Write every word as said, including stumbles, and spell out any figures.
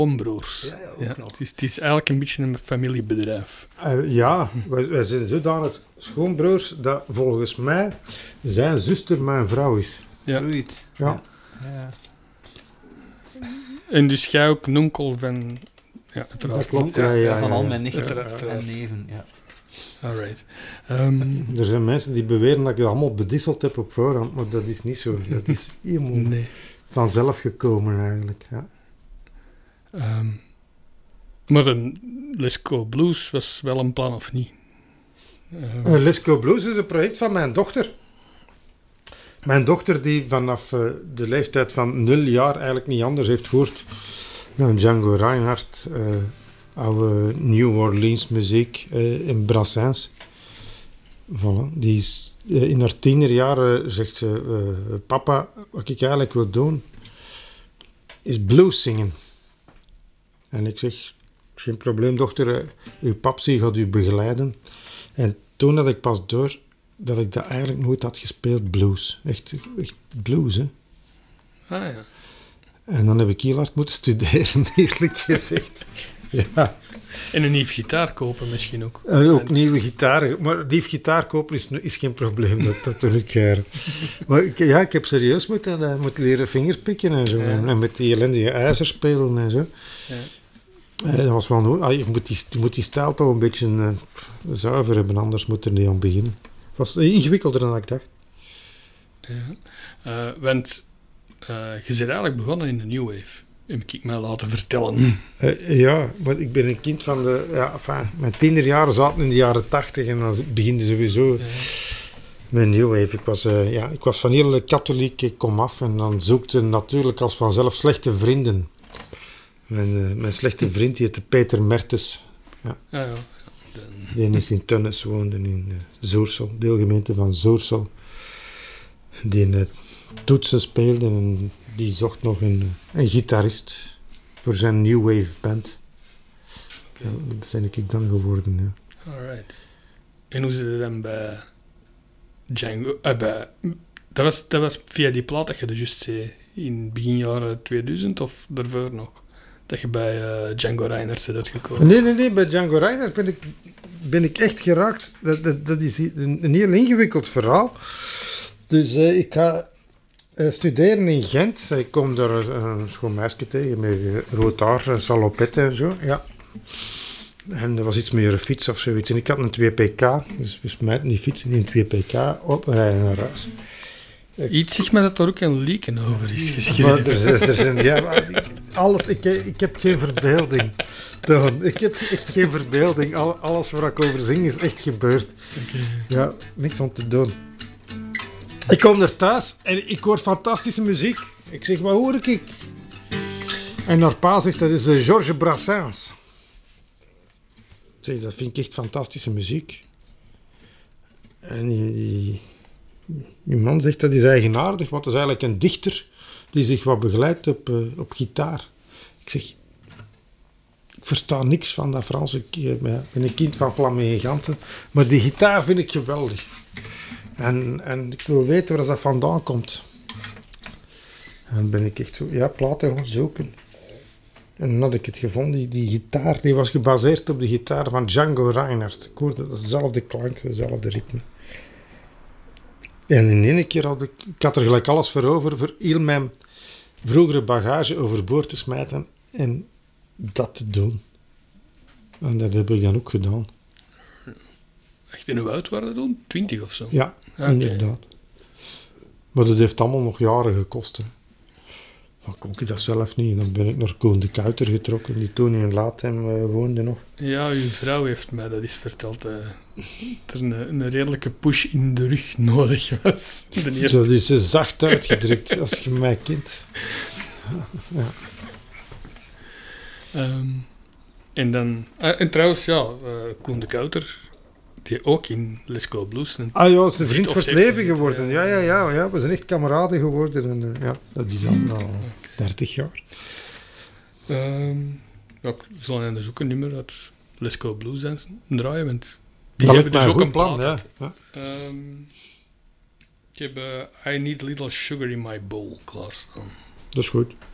Schoonbroers. Ja, ja, Ja, nog. het, is, het is eigenlijk een beetje een familiebedrijf. Uh, ja, wij, wij zijn zodanig schoonbroers dat volgens mij zijn zuster mijn vrouw is. Ja. Zoiets. Ja. Ja. En dus jij ook een onkel van... Ja, uiteraard. Dat klopt, ja, ja, Van ja, al ja. mijn nichten Uiteraard. en neven, ja. Alright. Um, Er zijn mensen die beweren dat ik het allemaal bedisseld heb op voorhand, maar dat is niet zo. Dat is helemaal nee. vanzelf gekomen eigenlijk. Ja. Um, maar een Lesco Blues was wel een plan, of niet? Um, Uh, Lesco Blues is een project van mijn dochter. Mijn dochter die vanaf uh, de leeftijd van nul jaar eigenlijk niet anders heeft gehoord dan Django Reinhardt, uh, oude New Orleans muziek uh, in Brassens. Voilà. Die is, uh, in haar tienerjaren zegt ze, uh, papa, wat ik eigenlijk wil doen, is blues zingen. En ik zeg, geen probleem dochter, uh, uw papsie gaat u begeleiden. En toen had ik pas door dat ik dat eigenlijk nooit had gespeeld, blues. Echt, echt blues, hè. ah ja. En dan heb ik heel hard moeten studeren, eerlijk gezegd. Ja. En een nieuw gitaar kopen misschien ook. Uh, ook En- nieuwe gitaar. Maar nieuw gitaar kopen is, is geen probleem, dat, dat doe ik graag. Maar ik, ja, ik heb serieus moeten, uh, moeten leren vingerpikken en zo. Ja. En, en met die ellendige ijzer spelen en zo. Ja. Uh, dat was wel no- ah, je, moet die, je moet die stijl toch een beetje uh, zuiver hebben, anders moet er niet aan beginnen. Het was ingewikkelder dan ik dacht. Ja. Uh, want uh, je bent eigenlijk begonnen in de New Wave. Heb ik mij laten vertellen. Uh, ja, maar ik ben een kind van de... Ja, enfin, mijn tienerjaren zaten in de jaren tachtig en dan beginde sowieso Ja. met New Wave. Ik was, uh, ja, ik was van heel katholiek, ik kom af en dan zoekte natuurlijk als vanzelf slechte vrienden. Mijn, uh, mijn slechte vriend die heette Peter Mertens. Ja, ja. Dan- Die is in Tönnes woonde, in uh, Zoorsel, deelgemeente van Zoorsel. Die in uh, toetsen speelde en die zocht nog een, een gitarist voor zijn New Wave band. Ja, dat ben ik dan geworden, ja. Alright. En hoe zit het dan bij Django? Uh, bij, dat, was, dat was via die plaat dat je dus juist zei, in begin jaren tweeduizend of daarvoor nog? Dat je bij uh, Django Reinhardt bent uitgekomen. Nee, nee, nee, bij Django Reinhardt ben ik, ben ik echt geraakt. Dat, dat, dat is een, een heel ingewikkeld verhaal. Dus uh, ik ga uh, studeren in Gent. Ik kom daar een, een schoon meisje tegen met uh, rood haar, een salopette en zo. Ja. En er was iets met een fiets of zoiets. En ik had een twee pk, dus we smijten die fiets in een twee pk op en rijden naar huis. Iets zegt me dat er ook een leaken over is Maar geschreven. er, is- er zijn, ja, maar ik- alles, ik, ik heb geen verbeelding, Toon. Ik heb echt geen verbeelding. Al, alles waar ik over zing is echt gebeurd. Okay. Ja, niks om te doen. Ik kom er thuis en ik hoor fantastische muziek. Ik zeg, wat hoor ik? En haar pa zegt, dat is uh, Georges Brassens. Ik zeg, dat vind ik echt fantastische muziek. En die, die, die man zegt, dat is eigenaardig, want dat is eigenlijk een dichter die zich wat begeleidt op, uh, op gitaar. Ik zeg, ik versta niks van dat Frans. Ik uh, ben een kind van Vlammen Giganten, maar die gitaar vind ik geweldig. En, en ik wil weten waar dat vandaan komt. En dan ben ik echt zo, ja, platen gaan zoeken. En dan had ik het gevonden, die, die gitaar, die was gebaseerd op de gitaar van Django Reinhardt. Ik hoorde dezelfde klank, dezelfde ritme. En in één keer had ik, ik had er gelijk alles voor over, voor heel mijn vroegere bagage overboord te smijten en dat te doen. En dat heb ik dan ook gedaan. Echt, en hoe oud waren dat toen? Twintig of zo? Ja, Oké. inderdaad. Maar dat heeft allemaal nog jaren gekost. Hè. Dan kon ik dat zelf niet. En dan ben ik naar Koen de Kuiter getrokken, die toen in Laathem uh, woonde nog. Ja, uw vrouw heeft mij dat eens verteld. Uh, dat er een, een redelijke push in de rug nodig was. De eerste. Dat is uh, zacht uitgedrukt, als je mij kent. Ja. Um, en dan... Uh, en trouwens, ja, uh, Koen de Kouter, die ook in Lesco Blues... Een, Ah ja, het is een Zit vriend of voor het heeft leven gezeten, geworden. Ja, ja. ja, ja, ja. We zijn echt kameraden geworden. En, uh, ja, dat is al nou, dertig jaar. um, ja, ik zal hen dus ook een nummer uit Lesco Blues aan draaien, want die Dat hebben lijkt mij dus een ook goed een plan, plaat ja. uit. ja. Um, ik heb uh, I Need Little Sugar in My Bowl klaarstaan. Dat is goed.